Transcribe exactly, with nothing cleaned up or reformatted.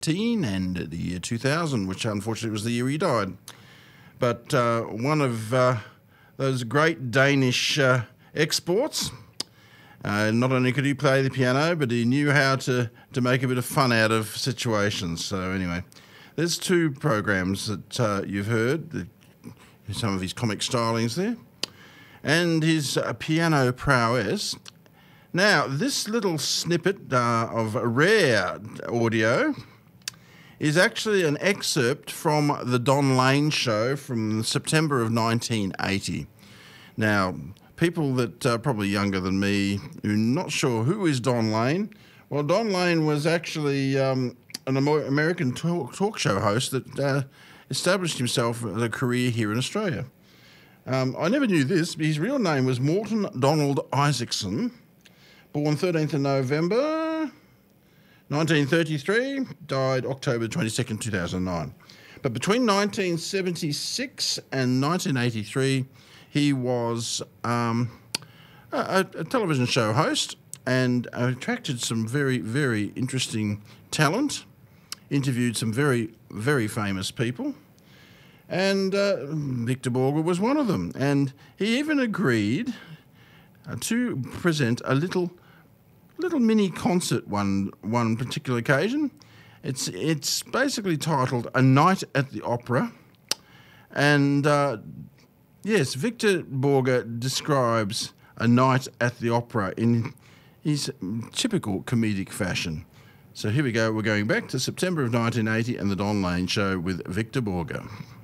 and the year two thousand, which unfortunately was the year he died. But uh, one of uh, those great Danish uh, exports. Uh, not only could he play the piano, but he knew how to, to make a bit of fun out of situations. So anyway, there's two programs that uh, you've heard, the, some of his comic stylings there, and his uh, piano prowess. Now, this little snippet uh, of rare audio is actually an excerpt from the Don Lane Show from September of nineteen eighty. Now, people that are probably younger than me who are not sure who is Don Lane. Well, Don Lane was actually um, an American talk, talk show host that uh, established himself a career here in Australia. Um, I never knew this, but his real name was Morton Donald Isaacson, born thirteenth of November nineteen thirty-three, died October twenty-second, two thousand nine. But between nineteen seventy-six and nineteen eighty-three, he was um, a, a television show host and attracted some very, very interesting talent, interviewed some very, very famous people, and uh, Victor Borge was one of them. And he even agreed uh, to present a little little mini concert one one particular occasion. It's, it's basically titled A Night at the Opera, and uh, yes, Victor Borge describes a night at the opera in his typical comedic fashion. So here we go. We're going back to September of nineteen eighty and the Don Lane Show with Victor Borge.